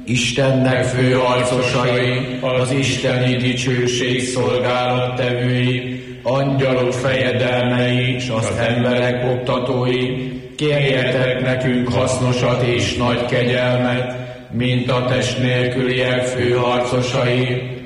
Istennek főharcosai, az isteni dicsőség szolgálattevői, angyalok fejedelmei, s az emberek oktatói, kérjetek nekünk hasznosat és nagy kegyelmet, mint a test nélküliek főharcosai,